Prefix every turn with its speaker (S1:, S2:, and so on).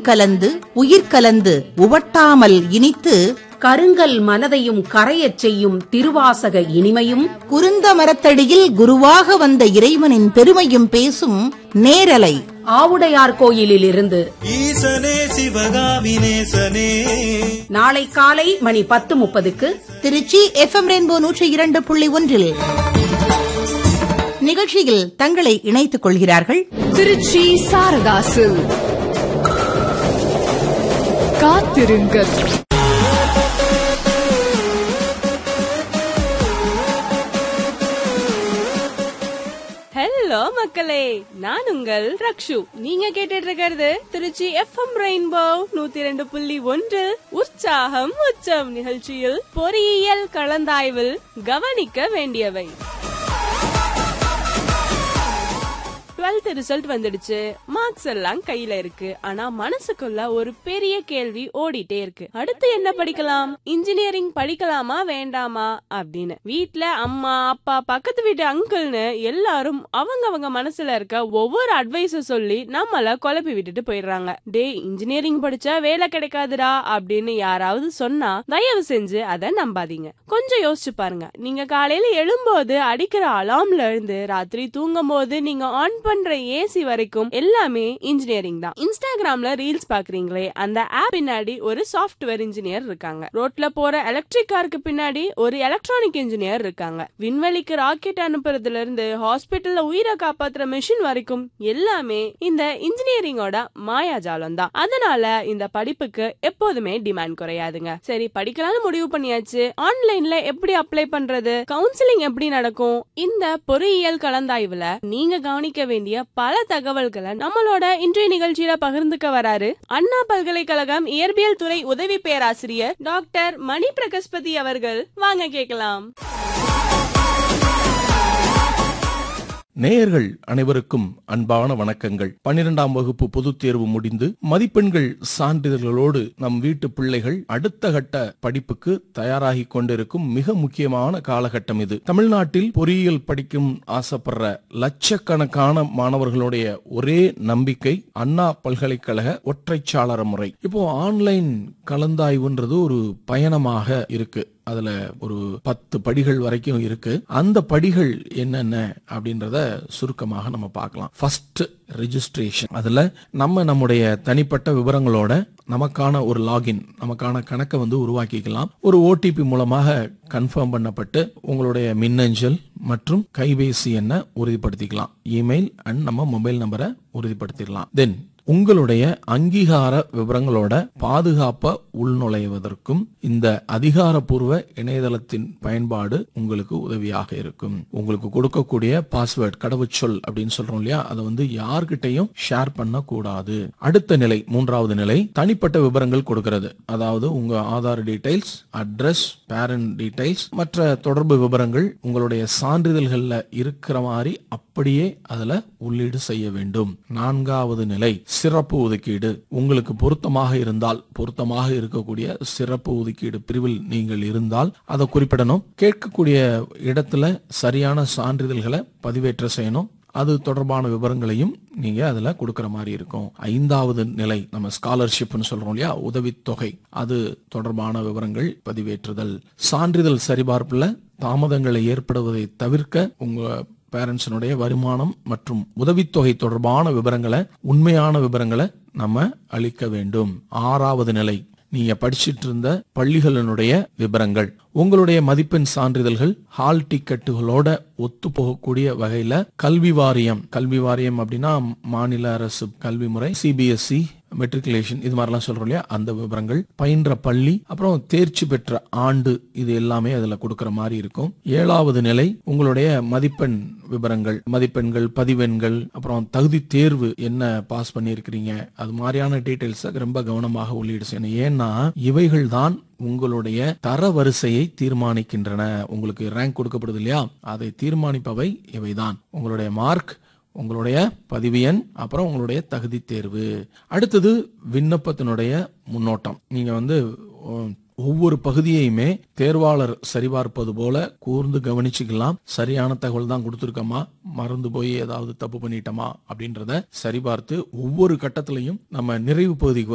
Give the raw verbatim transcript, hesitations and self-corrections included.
S1: கலந்து உயிர் கலந்து உவட்டாமல் இனித்து
S2: கருங்கல் மனதையும் கரையச் செய்யும் திருவாசக இனிமையும்
S1: குருந்த மரத்தடியில் குருவாக வந்த இறைவனின் பெருமையும் பேசும் நேரலை
S2: ஆவுடையார் கோயிலில் இருந்து
S3: ஈசனே சிவகாமினேசனே.
S2: நாளை காலை மணி பத்து முப்பதுக்கு
S1: திருச்சி எஃப் எம் ரெயின்போ நூற்றி இரண்டு புள்ளி ஒன்றில் நிகழ்ச்சியில் தங்களை இணைத்துக் கொள்கிறார்கள்
S4: திருச்சி சாரதாசு. காத்திருங்கள்.
S5: ஹலோ மக்களே, நான் உங்கள் ரக்ஷு. நீங்க கேட்டுட்டு இருக்கிறது திருச்சி எஃப் எம் ரெயின்போ நூத்தி ரெண்டு புள்ளி ஒன்று உற்சாகம் உச்சம் நிகழ்ச்சியில் பொறியியல் கலந்தாய்வில் கவனிக்க வேண்டியவை. டுவெல்த் ரிசல்ட் வந்துடுச்சு, மார்க்ஸ் எல்லாம் கையில இருக்கு. ஆனா மனசுக்குள்ள ஒரு பெரிய கேள்வி ஓடிட்டே இருக்கு. அடுத்து என்ன படிக்கலாம், இன்ஜினியரிங் படிக்கலாமா வேண்டாமா அப்படின்னு. வீட்ல அம்மா அப்பா பக்கத்து வீட்டு அங்கிள்னு எல்லாரும் அவங்க அவங்க மனசுல இருக்க ஒவ்வொரு அட்வைஸ சொல்லி நம்மள குழப்பி விட்டுட்டு போயிடுறாங்க. டே, இன்ஜினியரிங் படிச்சா வேலை கிடைக்காதுடா அப்படின்னு யாராவது சொன்னா தயவு செஞ்சு அதை நம்பாதீங்க. கொஞ்சம் யோசிச்சு பாருங்க. நீங்க காலையில எழும்போது அடிக்கிற அலார்ம்ல இருந்து ராத்திரி தூங்கும் போது நீங்க ஆன் பண்ற ஏசி வரைக்கும் எல்லாமே இன்ஜினியரிங் தான். இன்ஸ்டாகிராம்ல ரீல்ஸ் பாக்குறீங்களே, அந்த ஆப் பின்னாடி ஒரு சாஃப்ட்வேர் இன்ஜினியர் இருக்காங்க. ரோட்ல போற எலக்ட்ரிக் காருக்கு பின்னாடி ஒரு எலக்ட்ரானிக் இன்ஜினியர் இருக்காங்க. விண்வெளிக்கு ராக்கெட் அனுப்புறதுல இருந்து ஹாஸ்பிட்டல்ல உயிரை காப்பாத்துற மிஷின் வரைக்கும் எல்லாமே இந்த இன்ஜினியரிங்கோட மாயாஜாலம் தான். அதனால இந்த படிப்புக்கு எப்போதுமே டிமாண்ட் குறையாதுங்க. சரி, படிக்கலாம்னு முடிவு பண்ணியாச்சு. ஆன்லைன்ல எப்படி அப்ளை பண்றது, கவுன்சிலிங் எப்படி நடக்கும், இந்த பொறியியல் கலந்தாய்வுல நீங்க கவனிக்க வேண்டிய பல தகவல்களை நம்மளோட இன்றைய நிகழ்ச்சியில பகிர்ந்துக்க வராரு அண்ணா பல்கலைக்கழகம் இயற்பியல் துறை உதவி பேராசிரியர் டாக்டர் மணி பிரகஸ்பதி அவர்கள். வாங்க கேட்கலாம்.
S6: நேயர்கள் அனைவருக்கும் அன்பான வணக்கங்கள். பன்னிரெண்டாம் வகுப்பு பொதுத் தேர்வு முடிந்து மதிப்பெண்கள் சான்றிதழ்களோடு நம் வீட்டு பிள்ளைகள் அடுத்த கட்ட படிப்புக்கு தயாராகி கொண்டிருக்கும் மிக முக்கியமான காலகட்டம் இது. தமிழ்நாட்டில் பொறியியல் படிக்கும் ஆசைப்படுற லட்சக்கணக்கான மாணவர்களுடைய ஒரே நம்பிக்கை அண்ணா பல்கலைக்கழக ஒற்றைச்சாளர முறை. இப்போ ஆன்லைன் கலந்தாய்வுன்றது ஒரு பயணமாக இருக்கு. அதுல ஒரு பத்து படிகள் வரைக்கும் இருக்கு. அந்த படிகள் என்னென்ன அப்படின்றத சுருக்கமாக நம்ம பார்க்கலாம். First registration. அதுல நம்ம நம்முடைய தனிப்பட்ட விவரங்களோட நமக்கான ஒரு லாகின், நமக்கான கணக்கை வந்து உருவாக்கிக்கலாம். ஒரு ஓடிபி மூலமாக கன்ஃபார்ம் பண்ணப்பட்டு உங்களுடைய மின்னஞ்சல் மற்றும் கைபேசி எண்ணை உறுதிப்படுத்திக்கலாம். இமெயில் அண்ட் நம்ம மொபைல் நம்பரை உறுதிப்படுத்திடலாம். தென் உங்களுடைய அங்கீகார விவரங்களோட பாதுகாப்ப உள்நுழைவதற்கும் இந்த அதிகாரப்பூர்வ இணையதளத்தின் பயன்பாடு உங்களுக்கு உதவியாக இருக்கும். உங்களுக்கு கொடுக்கக்கூடிய பாஸ்வேர்ட், கடவுச்சொல் அப்படின்னு சொல்றோம் இல்லையா, அதை வந்து யார்கிட்டையும் ஷேர் பண்ண கூடாது. அடுத்த நிலை, மூன்றாவது நிலை, தனிப்பட்ட விவரங்கள் கொடுக்கிறது. அதாவது உங்க Aadhaar details, address, parent details, மற்ற தொடர்பு விவரங்கள் உங்களுடைய சான்றிதழ்கள்ல இருக்கிற மாதிரி அப்படியே அதுல உள்ளீடு செய்ய வேண்டும். நான்காவது நிலை, சிறப்பு ஒதுக்கீடு. உங்களுக்கு பொருத்தமாக இருந்தால், பொருத்தமாக இருக்கக்கூடிய சிறப்பு ஒதுக்கீடு பிரிவில் நீங்கள் இருந்தால் அதை குறிப்பிடணும். கேட்கக்கூடிய இடத்துல சரியான சான்றிதழ்களை பதிவேற்ற செய்யணும். அது தொடர்பான விவரங்களையும் நீங்க அதுல கொடுக்கற மாதிரி இருக்கும். ஐந்தாவது நிலை, நம்ம ஸ்காலர்ஷிப்னு சொல்றோம் இல்லையா, உதவித்தொகை, அது தொடர்பான விவரங்கள் பதிவேற்றுதல். சான்றிதழ் சரிபார்ப்புல தாமதங்களை ஏற்படுவதை தவிர்க்க உங்க பேரண்ட்ஸினுடைய வருமானம் மற்றும் உதவித்தொகை தொடர்பான விவரங்களை, உண்மையான விவரங்களை நம்ம அளிக்க வேண்டும். ஆறாவது நிலை, நீங்க படிச்சிட்டு இருந்த பள்ளிகளினுடைய விவரங்கள், உங்களுடைய மதிப்பெண் சான்றிதழ்கள் ஹால் டிக்கெட்டுகளோட ஒத்து போகக்கூடிய வகையில கல்வி வாரியம், கல்வி வாரியம் அப்படின்னா மாநில அரசு கல்வி முறை, சிபிஎஸ்இ, மெட்ரிகுலேஷன், இது மாதிரிலாம் சொல்றோம் இல்லையா, அந்த விவரங்கள், பயின்ற பள்ளி, அப்புறம் தேர்ச்சி பெற்ற ஆண்டு, இது எல்லாமே அதுல கொடுக்கற மாதிரி இருக்கும். ஏழாவது நிலை, உங்களுடைய மதிப்பெண் விவரங்கள், மதிப்பெண்கள், பதிவெண்கள், அப்புறம் தகுதி தேர்வு என்ன பாஸ் பண்ணியிருக்கிறீங்க, அது மாதிரியான டீடைல்ஸ் ரொம்ப கவனமாக உள்ளீடு செய்யணும். ஏன்னா இவைகள் தான் உங்களுடைய தர வரிசையை தீர்மானிக்கின்றன. உங்களுக்கு ரேங்க் கொடுக்கப்படுது இல்லையா, அதை தீர்மானிப்பவை இவைதான். உங்களுடைய மார்க், உங்களுடைய பதிவு எண், அப்புறம் உங்களுடைய தகுதி தேர்வு. அடுத்தது விண்ணப்பத்தினுடைய முன்னோட்டம். நீங்க வந்து ஒவ்வொரு பகுதியையுமே தேர்வாளர் சரிபார்ப்பது போல கூர்ந்து கவனிச்சுக்கலாம். சரியான தகவல் தான் கொடுத்துருக்கோமா, மறந்து போய் ஏதாவது தப்பு பண்ணிட்டோமா அப்படின்றத சரிபார்த்து ஒவ்வொரு கட்டத்திலையும் நம்ம நிறைவு பகுதிக்கு